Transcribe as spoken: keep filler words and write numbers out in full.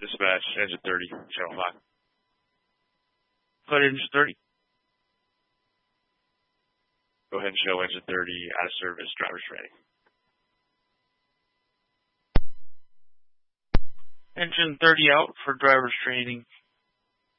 Dispatch, engine thirty, channel five. Flight engine thirty. Go ahead and show engine thirty out of service, driver's training. Engine thirty out for driver's training.